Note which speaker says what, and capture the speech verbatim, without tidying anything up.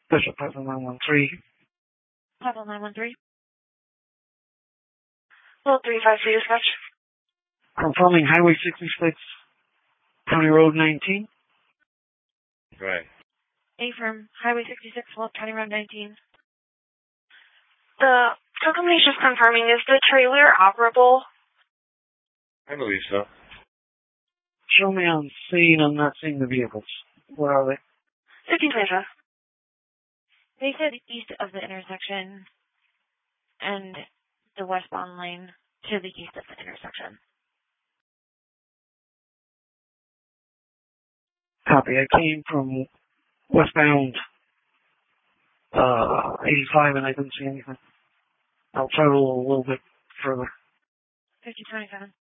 Speaker 1: Bishop Papa nine one three.
Speaker 2: Papa nine one three. Well, three five three dispatch.
Speaker 1: Confirming Highway sixty-six, County Road nineteen.
Speaker 3: Right.
Speaker 2: Affirm, Highway sixty-six, Walt County Road nineteen.
Speaker 4: The tow company is just confirming, is the trailer operable?
Speaker 3: I believe so.
Speaker 1: Show me on scene, I'm not seeing the vehicles. Where are they?
Speaker 4: fifteen twenty-five.
Speaker 2: They said east of the intersection and the westbound lane to the east of the intersection.
Speaker 1: Copy. I came from westbound uh, eighty-five and I didn't see anything. I'll travel a little bit further.
Speaker 2: fifteen twenty-seven.